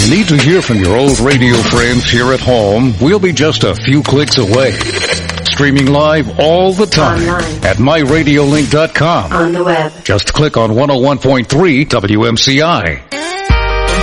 You need to hear from your old radio friends here at home? We'll be just a few clicks away. Streaming live all the time online at myradiolink.com. on the web. Just click on 101.3 WMCI.